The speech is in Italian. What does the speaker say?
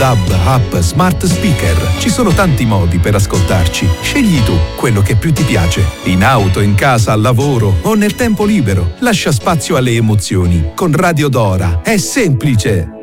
DAB, app, smart speaker. Ci sono tanti modi per ascoltarci. Scegli tu quello che più ti piace. In auto, in casa, al lavoro o nel tempo libero. Lascia spazio alle emozioni. Con Radio Dora è semplice.